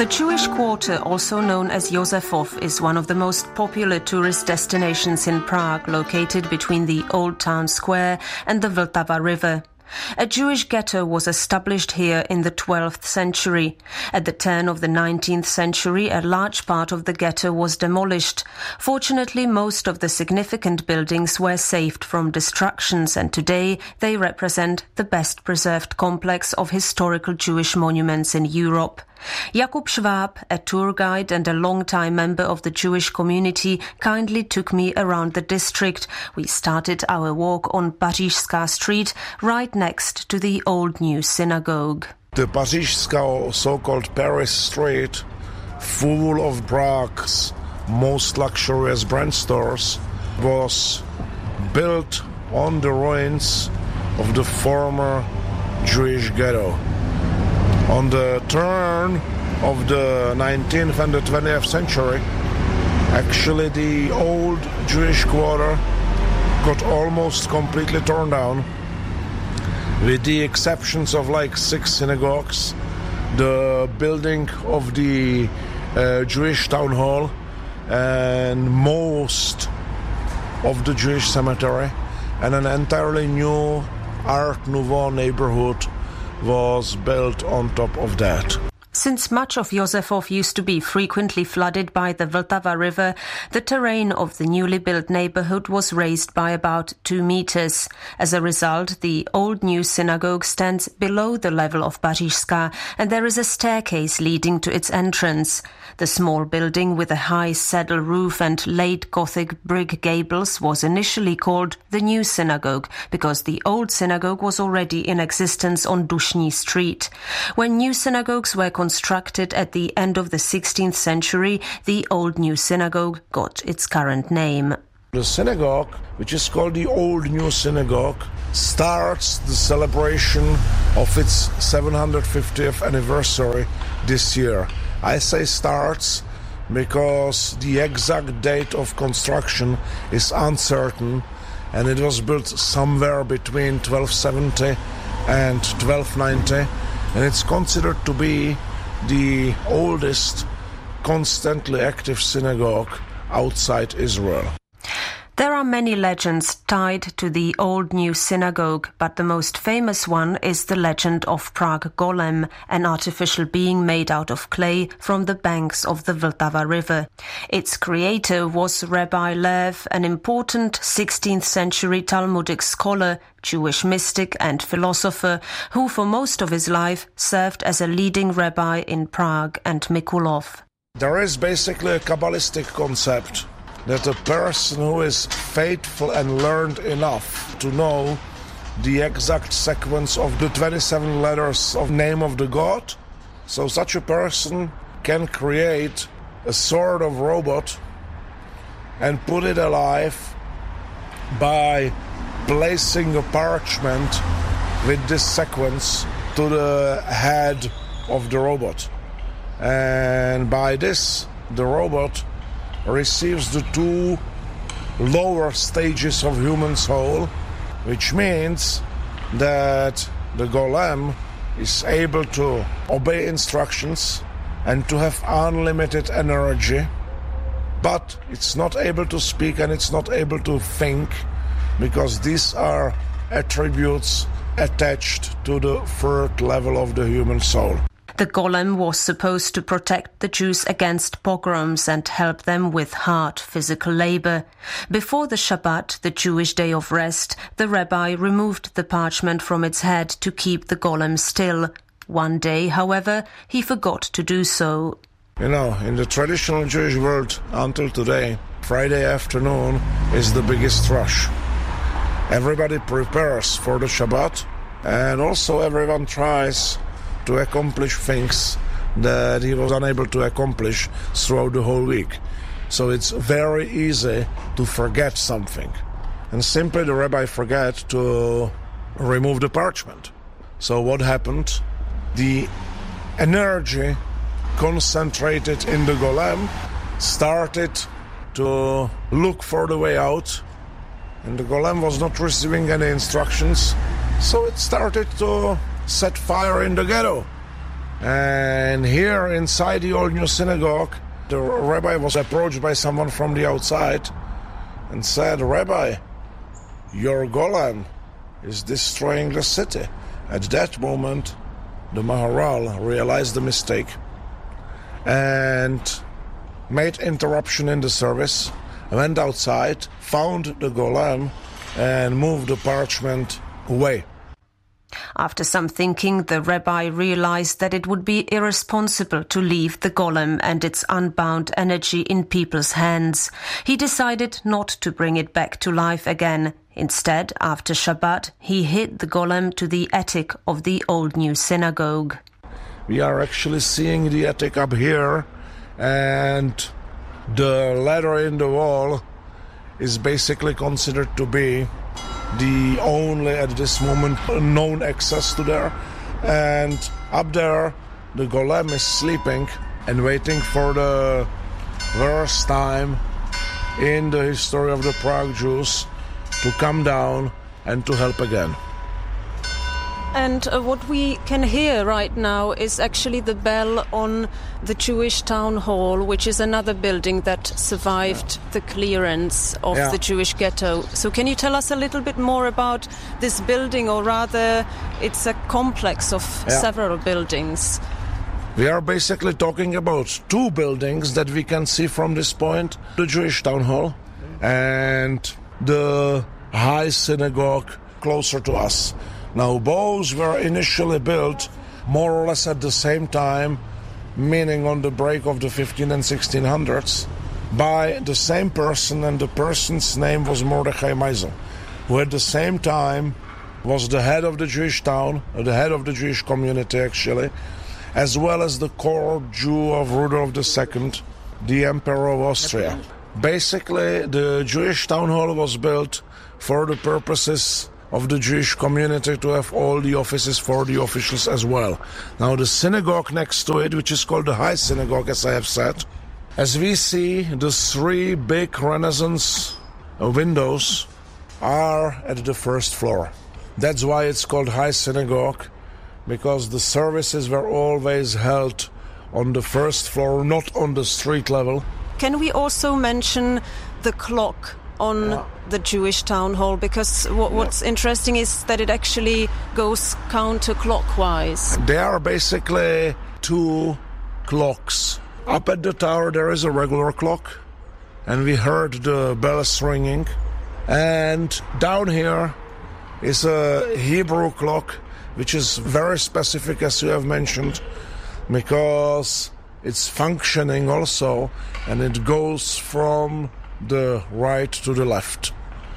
The Jewish Quarter, also known as Josefov, is one of the most popular tourist destinations in Prague, located between the Old Town Square and the Vltava River. A Jewish ghetto was established here in the 12th century. At the turn of the 19th century, a large part of the ghetto was demolished. Fortunately, most of the significant buildings were saved from destructions, and today they represent the best preserved complex of historical Jewish monuments in Europe. Jakub Schwab, a tour guide and a long-time member of the Jewish community, kindly took me around the district. We started our walk on Pařížská Street, right next to the old new synagogue. The Pařížská, or so-called Paris Street, full of Prague's most luxurious brand stores, was built on the ruins of the former Jewish ghetto. On the turn of the 19th and the 20th century, actually the old Jewish quarter got almost completely torn down, with the exceptions of like 6 synagogues, the building of the Jewish town hall, and most of the Jewish cemetery, and an entirely new Art Nouveau neighborhood was built on top of that. Since much of Josefov used to be frequently flooded by the Vltava River, the terrain of the newly built neighborhood was raised by about 2 meters. As a result, the old new synagogue stands below the level of Pařížská, and there is a staircase leading to its entrance. The small building with a high saddle roof and late Gothic brick gables was initially called the New Synagogue because the old synagogue was already in existence on Dushny Street. When new synagogues were constructed at the end of the 16th century, the old New Synagogue got its current name. The synagogue, which is called the Old New Synagogue, starts the celebration of its 750th anniversary this year. I say starts because the exact date of construction is uncertain, and it was built somewhere between 1270 and 1290, and it's considered to be the oldest constantly active synagogue outside Israel. There are many legends tied to the old new synagogue, but the most famous one is the legend of Prague Golem, an artificial being made out of clay from the banks of the Vltava River. Its creator was Rabbi Lev, an important 16th century Talmudic scholar, Jewish mystic and philosopher, who for most of his life served as a leading rabbi in Prague and Mikulov. There is basically a Kabbalistic concept that a person who is faithful and learned enough to know the exact sequence of the 27 letters of name of the god, so such a person can create a sort of robot and put it alive by placing a parchment with this sequence to the head of the robot. And by this, the robot receives the 2 lower stages of human soul, which means that the golem is able to obey instructions and to have unlimited energy, but it's not able to speak and it's not able to think, because these are attributes attached to the 3rd level of the human soul. The golem was supposed to protect the Jews against pogroms and help them with hard physical labor. Before the Shabbat, the Jewish day of rest, the rabbi removed the parchment from its head to keep the golem still. One day, however, he forgot to do so. You know, in the traditional Jewish world until today, Friday afternoon is the biggest rush. Everybody prepares for the Shabbat, and also everyone tries to accomplish things that he was unable to accomplish throughout the whole week. So it's very easy to forget something. And simply the rabbi forgot to remove the parchment. So what happened? The energy concentrated in the golem started to look for the way out, and the golem was not receiving any instructions, so it started to set fire in the ghetto. And here inside the old new synagogue, the rabbi was approached by someone from the outside and said, "Rabbi, your golem is destroying the city." At that moment, the Maharal realized the mistake and made interruption in the service, went outside, found the golem, and moved the parchment away. After some thinking, the rabbi realized that it would be irresponsible to leave the golem and its unbound energy in people's hands. He decided not to bring it back to life again. Instead, after Shabbat, he hid the golem to the attic of the old new synagogue. We are actually seeing the attic up here, and the ladder in the wall is basically considered to be the only, at this moment, known access to there. And up there, the golem is sleeping and waiting for the worst time in the history of the Prague Jews to come down and to help again. And what we can hear right now is actually the bell on the Jewish Town Hall, which is another building that survived the clearance of the Jewish ghetto. So can you tell us a little bit more about this building, or rather it's a complex of several buildings? We are basically talking about two buildings that we can see from this point: the Jewish Town Hall and the High Synagogue closer to us. Now, both were initially built more or less at the same time, meaning on the break of the 15 and 1600s, by the same person, and the person's name was Mordechai Meisel, who at the same time was the head of the Jewish town, the head of the Jewish community actually, as well as the core Jew of Rudolf II, the Emperor of Austria. Basically, the Jewish Town Hall was built for the purposes of the Jewish community to have all the offices for the officials as well. Now, the synagogue next to it, which is called the High Synagogue, as I have said, as we see, the three big Renaissance windows are at the first floor. That's why it's called High Synagogue, because the services were always held on the first floor, not on the street level. Can we also mention the clock on the Jewish Town Hall? Because what's interesting is that it actually goes counterclockwise. There are basically two clocks. Up at the tower there is a regular clock, and we heard the bells ringing. And down here is a Hebrew clock, which is very specific, as you have mentioned, because it's functioning also, and it goes from the right to the left.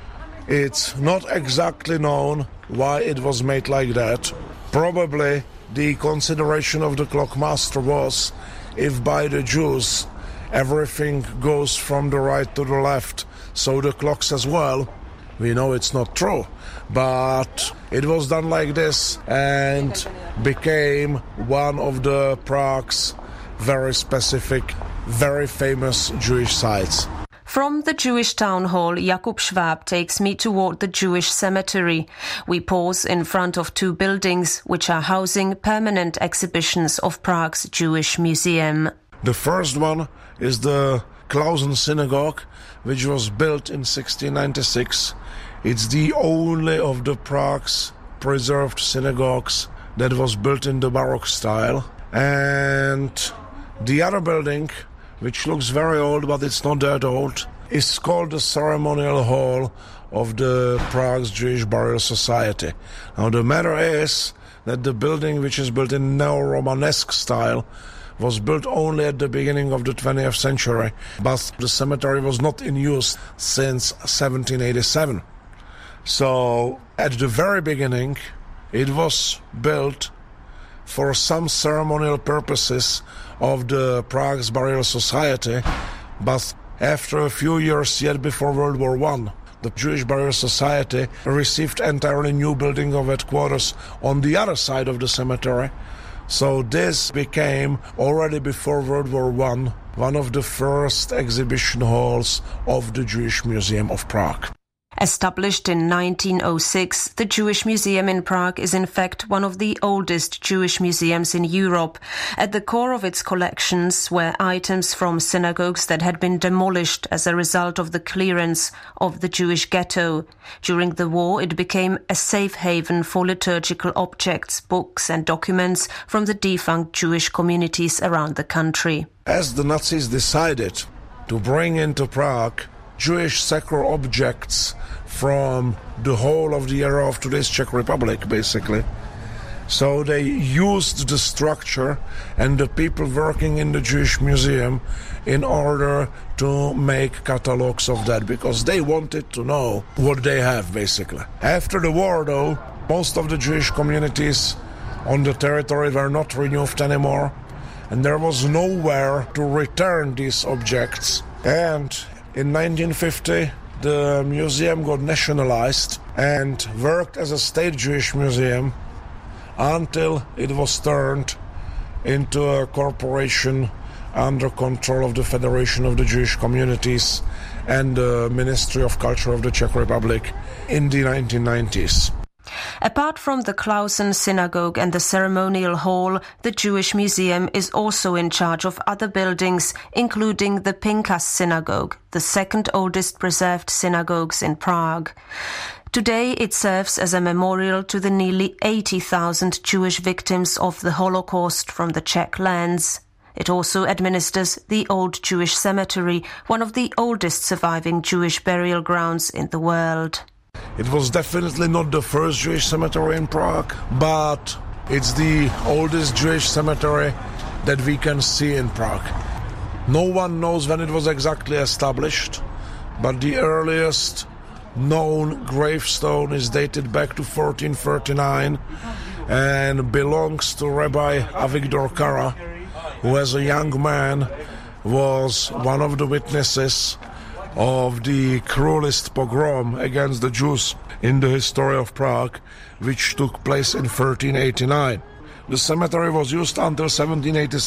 It's not exactly known why it was made like that. Probably the consideration of the clockmaster was, if by the Jews everything goes from the right to the left, so the clocks as well. We know it's not true, but it was done like this and became one of the Prague's very specific, very famous Jewish sites. From the Jewish Town Hall, Jakub Schwab takes me toward the Jewish cemetery. We pause in front of two buildings which are housing permanent exhibitions of Prague's Jewish Museum. The first one is the Klausen Synagogue, which was built in 1696. It's the only of the Prague's preserved synagogues that was built in the Baroque style. And the other building, which looks very old, but it's not that old, is called the Ceremonial Hall of the Prague's Jewish Burial Society. Now, the matter is that the building, which is built in neo-Romanesque style, was built only at the beginning of the 20th century, but the cemetery was not in use since 1787. So, at the very beginning, it was built for some ceremonial purposes of the Prague's Burial Society, but after a few years, yet before World War I, the Jewish Burial Society received entirely new building of headquarters on the other side of the cemetery. So this became, already before World War I, one of the first exhibition halls of the Jewish Museum of Prague. Established in 1906, the Jewish Museum in Prague is in fact one of the oldest Jewish museums in Europe. At the core of its collections were items from synagogues that had been demolished as a result of the clearance of the Jewish ghetto. During the war, it became a safe haven for liturgical objects, books and documents from the defunct Jewish communities around the country. As the Nazis decided to bring into Prague Jewish sacred objects from the whole of the area of today's Czech Republic, basically. So they used the structure and the people working in the Jewish Museum in order to make catalogs of that, because they wanted to know what they have, basically. After the war, though, most of the Jewish communities on the territory were not renewed anymore, and there was nowhere to return these objects. And in 1950, the museum got nationalized and worked as a state Jewish museum until it was turned into a corporation under control of the Federation of the Jewish Communities and the Ministry of Culture of the Czech Republic in the 1990s. Apart from the Clausen Synagogue and the Ceremonial Hall, the Jewish Museum is also in charge of other buildings, including the Pinkas Synagogue, the second oldest preserved synagogues in Prague. Today it serves as a memorial to the nearly 80,000 Jewish victims of the Holocaust from the Czech lands. It also administers the Old Jewish Cemetery, one of the oldest surviving Jewish burial grounds in the world. It was definitely not the first Jewish cemetery in Prague, but it's the oldest Jewish cemetery that we can see in Prague. No one knows when it was exactly established, but the earliest known gravestone is dated back to 1439 and belongs to Rabbi Avigdor Kara, who as a young man was one of the witnesses of the cruelest pogrom against the Jews in the history of Prague, which took place in 1389. The cemetery was used until 1786.